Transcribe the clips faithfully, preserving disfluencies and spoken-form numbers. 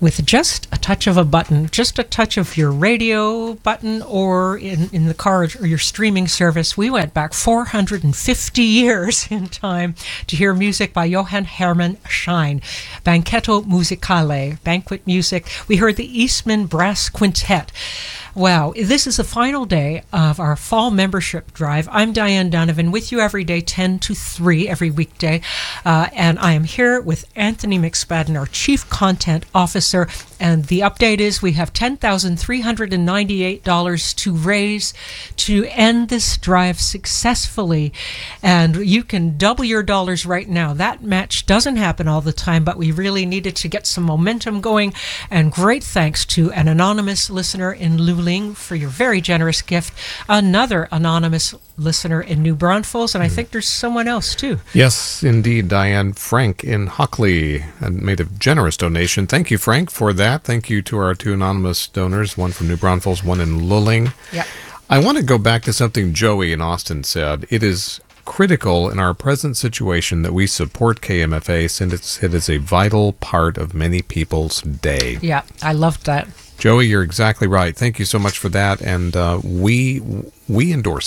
with just a touch of a button, just a touch of your radio button, or in, in the car or your streaming service. We went back four hundred fifty years in time to hear music by Johann Hermann Schein. Banchetto Musicale, banquet music. We heard the Eastman Brass Quintet. Wow, this is the final day of our fall membership drive. I'm Diane Donovan, with you every day, ten to three, every weekday. Uh, and I am here with Anthony McSpadden, our Chief Content Officer. And the update is we have ten thousand three hundred ninety-eight dollars to raise to end this drive successfully. And you can double your dollars right now. That match doesn't happen all the time, but we really needed to get some momentum going. And great thanks to an anonymous listener in Luling for your very generous gift. Another anonymous listener in New Braunfels, and I think there's someone else too. Yes, indeed, Diane. Frank in Hockley made a generous donation. Thank you, Frank, for that. Thank you to our two anonymous donors, one from New Braunfels, one in Luling. Yep. I want to go back to something Joey in Austin said. It is critical in our present situation that we support K M F A, since it's, it is a vital part of many people's day. Yeah, I loved that. Joey, you're exactly right. Thank you so much for that, and uh, we we endorse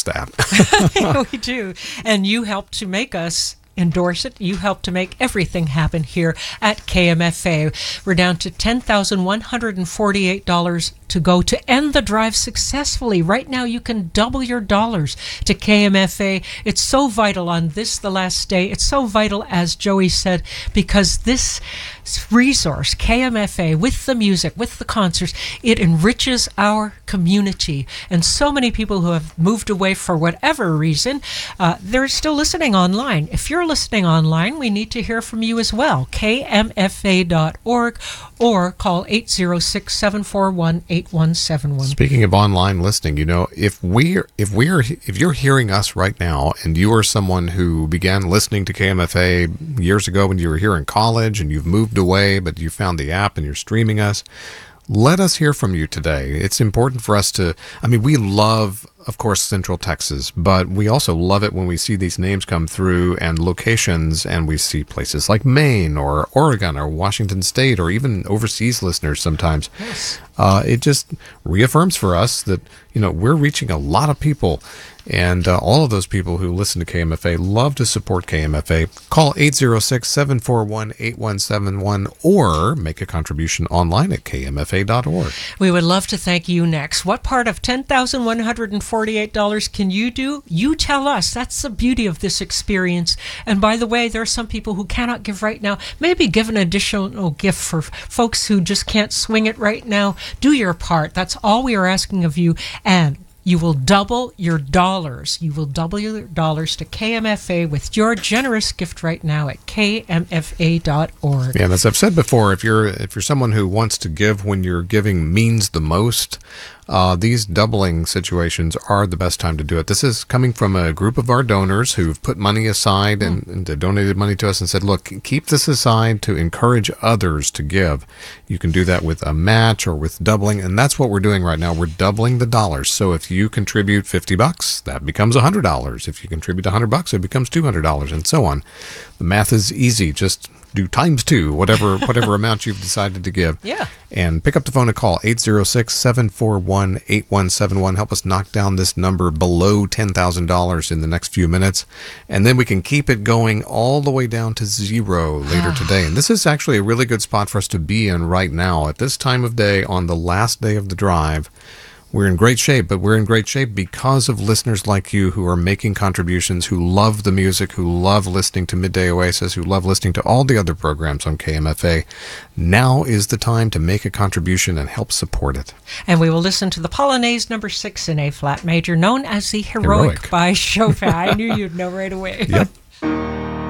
that. We do, and you helped to make us endorse it. You helped to make everything happen here at K M F A. We're down to ten thousand one hundred forty-eight dollars to go to end the drive successfully. Right now, you can double your dollars to K M F A. It's so vital on this, the last day. It's so vital, as Joey said, because this resource, K M F A, with the music, with the concerts, it enriches our community. And so many people who have moved away for whatever reason, uh, they're still listening online. If you're listening online, we need to hear from you as well. K M F A dot org or call eight zero six, seven four one, eight one seven one. Speaking of online listening, you know, if we're if we're if you're hearing us right now and you are someone who began listening to K M F A years ago when you were here in college and you've moved away, but you found the app and you're streaming us, let us hear from you today. It's important for us to, I mean, we love, of course, Central Texas, but we also love it when we see these names come through and locations, and we see places like Maine or Oregon or Washington State or even overseas listeners sometimes. Yes. Uh, it just reaffirms for us that, you know, we're reaching a lot of people. And uh, all of those people who listen to K M F A love to support K M F A. Call eight zero six, seven four one, eight one seven one or make a contribution online at K M F A dot org. We would love to thank you next. What part of ten thousand one hundred forty-eight dollars can you do? You tell us. That's the beauty of this experience. And by the way, there are some people who cannot give right now. Maybe give an additional gift for folks who just can't swing it right now. Do your part. That's all we are asking of you. And you will double your dollars. You will double your dollars to K M F A with your generous gift right now at K M F A dot org. Yeah, and as I've said before, if you're if you're someone who wants to give when your giving means the most, uh, these doubling situations are the best time to do it. This is coming from a group of our donors who've put money aside and, mm. and donated money to us and said, look, keep this aside to encourage others to give. You can do that with a match or with doubling, and that's what we're doing right now. We're doubling the dollars. So if you contribute fifty bucks, that becomes one hundred dollars. If you contribute one hundred bucks, it becomes two hundred dollars, and so on. The math is easy. Just do times two, whatever whatever amount you've decided to give. Yeah. And pick up the phone and call eight zero six, seven four one, eight one seven one. Help us knock down this number below ten thousand dollars in the next few minutes. And then we can keep it going all the way down to zero later today. And this is actually a really good spot for us to be in right now at this time of day on the last day of the drive. We're in great shape, but we're in great shape because of listeners like you who are making contributions, who love the music, who love listening to Midday Oasis, who love listening to all the other programs on K M F A. Now is the time to make a contribution and help support it. And we will listen to the Polonaise number six in A-flat major, known as the Heroic, Heroic. by Chopin. I knew you'd know right away. Yep.